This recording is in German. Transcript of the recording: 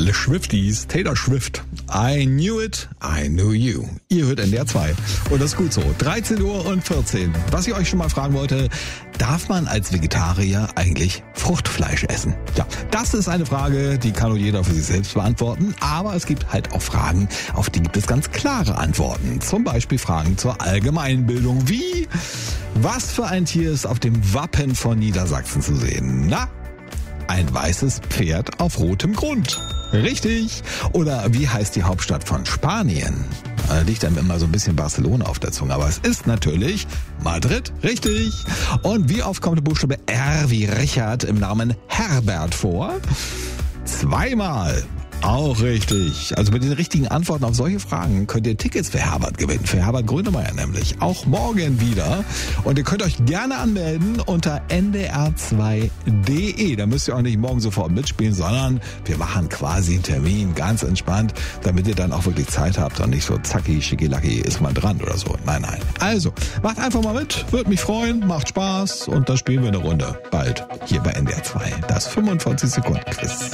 alle Swifties, Taylor Swift. I knew it, I knew you. Ihr hört NDR 2. Und das ist gut so. 13:14 Uhr. Was ich euch schon mal fragen wollte, darf man als Vegetarier eigentlich Fruchtfleisch essen? Ja, das ist eine Frage, die kann nur jeder für sich selbst beantworten. Aber es gibt halt auch Fragen, auf die gibt es ganz klare Antworten. Zum Beispiel Fragen zur Allgemeinbildung wie: Was für ein Tier ist auf dem Wappen von Niedersachsen zu sehen? Na? Ein weißes Pferd auf rotem Grund. Richtig. Oder wie heißt die Hauptstadt von Spanien? Da liegt einem immer so ein bisschen Barcelona auf der Zunge, aber es ist natürlich Madrid. Richtig. Und wie oft kommt der Buchstabe R wie Richard im Namen Herbert vor? 2-mal. Auch richtig. Also mit den richtigen Antworten auf solche Fragen könnt ihr Tickets für Herbert gewinnen. Für Herbert Grönemeyer nämlich. Auch morgen wieder. Und ihr könnt euch gerne anmelden unter ndr2.de. Da müsst ihr auch nicht morgen sofort mitspielen, sondern wir machen quasi einen Termin, ganz entspannt, damit ihr dann auch wirklich Zeit habt und nicht so zacki, schicki-lacki, ist mal dran oder so. Nein, nein. Also, macht einfach mal mit. Würde mich freuen, macht Spaß und dann spielen wir eine Runde. Bald hier bei NDR 2. Das 45-Sekunden-Quiz.